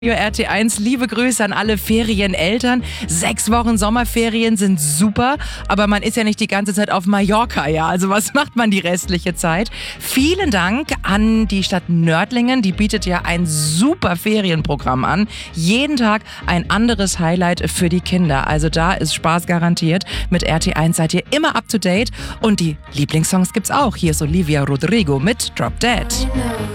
RT1, liebe Grüße an alle Ferieneltern. 6 Wochen Sommerferien sind super, aber man ist ja nicht die ganze Zeit auf Mallorca, ja. Also was macht man die restliche Zeit? Vielen Dank an die Stadt Nördlingen, die bietet ja ein super Ferienprogramm an. Jeden Tag ein anderes Highlight für die Kinder. Also da ist Spaß garantiert. Mit RT1 seid ihr immer up to date und die Lieblingssongs gibt's auch. Hier ist Olivia Rodrigo mit Drop Dead.